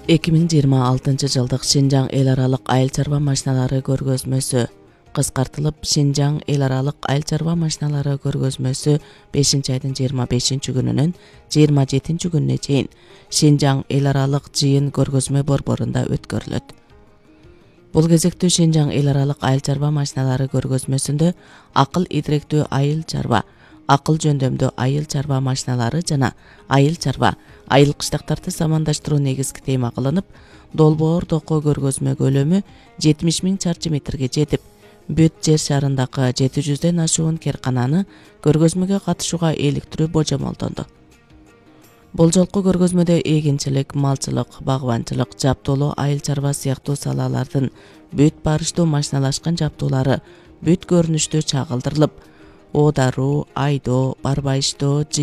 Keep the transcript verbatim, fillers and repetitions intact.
эки миң жыйырма алтынчы жылдык Шинжаң эл аралык айыл чарба машиналары көргөзмөсү кыскартылып Шинжаң эл аралык айыл чарба машиналары көргөзмөсү бешинчи айдын жыйырма бешинчи күнүнөн жыйырма жетинчи күнүнө чейин Шинжаң эл аралык жыйын көргөзмө борборунда өткөрүлөт. Бул кезектүү Шинжаң эл аралык айыл чарба машиналары көргөзмөсүндө акыл идиректүү айыл чарба, акыл жөндөмдүү айыл чарба машиналары жана айыл чарба, айыл кыштактарды самандаштыруу негизги тема кылынып, долбоор токоо көргөзмө көлөмү жетимиш миң чарчы метрге жетип, бүт жер шарындагы жети жүздөн ашуун керкананы көргөзмөгө катышууга иликтирүү божомолдонду. Бул жолку көргөзмөдө эгинчилик, малчылык, багбанчылык, жаптоолоо айыл чарба сыяктуу салалардын бүт барыштуу машиналашкан жаптуулары бүт көрүнүштүү чагылдырылып, оодаруу, айдоо, барбайыштоо,